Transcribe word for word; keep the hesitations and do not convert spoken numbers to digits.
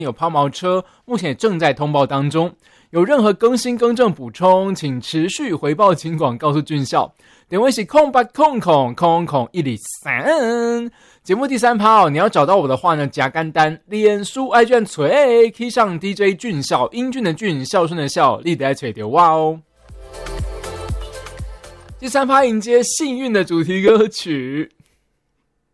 有抛锚车，目前也正在通报当中。有任何更新更正补充，请持续回报警广告诉俊孝。点位是空八空空空空一里三。节目第三趴哦，你要找到我的话呢，加干单，脸书 I G 锤 ，key 上 D J 俊孝，英俊的俊，孝顺的孝，你得来锤丢哇哦。第三趴迎接幸运的主题歌曲。